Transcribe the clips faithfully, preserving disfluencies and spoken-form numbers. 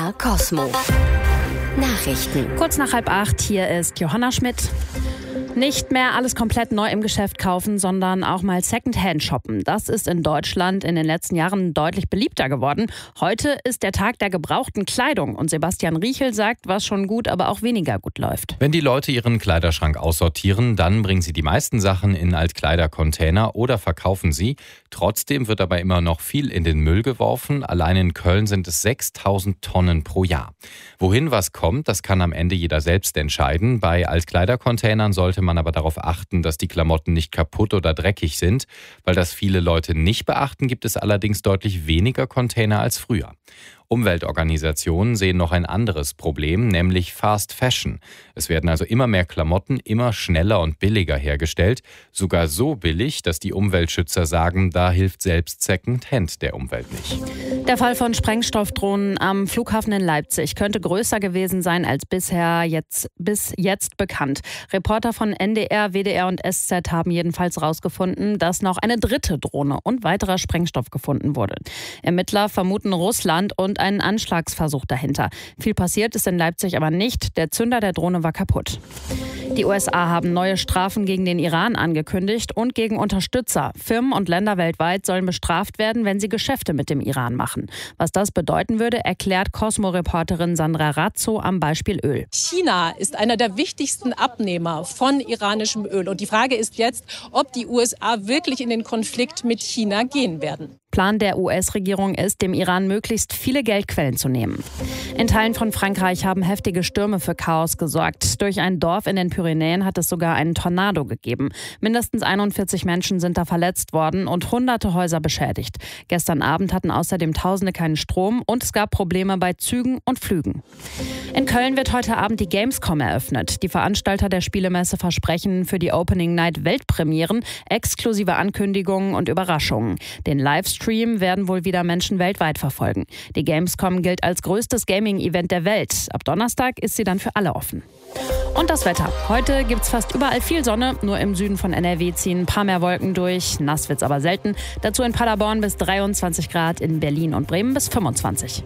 R Cosmo. Nachrichten. Kurz nach halb acht, hier ist Johanna Schmidt. Nicht mehr alles komplett neu im Geschäft kaufen, sondern auch mal Secondhand shoppen. Das ist in Deutschland in den letzten Jahren deutlich beliebter geworden. Heute ist der Tag der gebrauchten Kleidung und Sebastian Riechel sagt, was schon gut, aber auch weniger gut läuft. Wenn die Leute ihren Kleiderschrank aussortieren, dann bringen sie die meisten Sachen in Altkleidercontainer oder verkaufen sie. Trotzdem wird dabei immer noch viel in den Müll geworfen. Allein in Köln sind es sechstausend Tonnen pro Jahr. Wohin was kommt, das kann am Ende jeder selbst entscheiden. Bei Altkleidercontainern sollte man aber darauf achten, dass die Klamotten nicht kaputt oder dreckig sind. Weil das viele Leute nicht beachten, gibt es allerdings deutlich weniger Container als früher. Umweltorganisationen sehen noch ein anderes Problem, nämlich Fast Fashion. Es werden also immer mehr Klamotten immer schneller und billiger hergestellt. Sogar so billig, dass die Umweltschützer sagen, da hilft selbst Secondhand der Umwelt nicht. Der Fall von Sprengstoffdrohnen am Flughafen in Leipzig könnte größer gewesen sein als bisher jetzt, bis jetzt bekannt. Reporter von N D R, W D R und S Z haben jedenfalls herausgefunden, dass noch eine dritte Drohne und weiterer Sprengstoff gefunden wurde. Ermittler vermuten Russland und einen Anschlagsversuch dahinter. Viel passiert ist in Leipzig aber nicht. Der Zünder der Drohne war kaputt. Die U S A haben neue Strafen gegen den Iran angekündigt und gegen Unterstützer. Firmen und Länder weltweit sollen bestraft werden, wenn sie Geschäfte mit dem Iran machen. Was das bedeuten würde, erklärt Cosmo-Reporterin Sandra Razzo am Beispiel Öl. China ist einer der wichtigsten Abnehmer von iranischem Öl. Und die Frage ist jetzt, ob die U S A wirklich in den Konflikt mit China gehen werden. Plan der U S-Regierung ist, dem Iran möglichst viele Geldquellen zu nehmen. In Teilen von Frankreich haben heftige Stürme für Chaos gesorgt. Durch ein Dorf in den Pyrenäen hat es sogar einen Tornado gegeben. Mindestens einundvierzig Menschen sind da verletzt worden und hunderte Häuser beschädigt. Gestern Abend hatten außerdem Tausende keinen Strom und es gab Probleme bei Zügen und Flügen. In Köln wird heute Abend die Gamescom eröffnet. Die Veranstalter der Spielemesse versprechen für die Opening Night Weltpremieren, exklusive Ankündigungen und Überraschungen. Den Livestream werden wohl wieder Menschen weltweit verfolgen. Die Gamescom gilt als größtes Gaming-Event der Welt. Ab Donnerstag ist sie dann für alle offen. Und das Wetter. Heute gibt es fast überall viel Sonne. Nur im Süden von N R W ziehen ein paar mehr Wolken durch. Nass wird's aber selten. Dazu in Paderborn bis dreiundzwanzig Grad, in Berlin und Bremen bis fünfundzwanzig.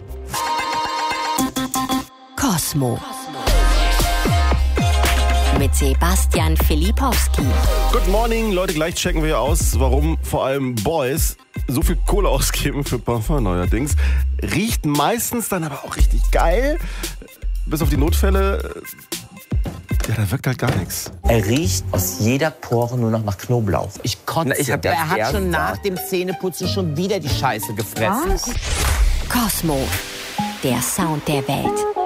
Cosmo. Mit Sebastian Filipowski. Good morning, Leute, gleich checken wir aus, warum vor allem Boys so viel Kohle ausgeben für Parfum neuerdings. Riecht meistens dann aber auch richtig geil. Bis auf die Notfälle, ja, da wirkt halt gar nichts. Er riecht aus jeder Pore nur noch nach Knoblauch. Ich kotze. Na, ich hab er hat schon nach dem Zähneputzen schon wieder die Scheiße gefressen. Was? Cosmo, der Sound der Welt.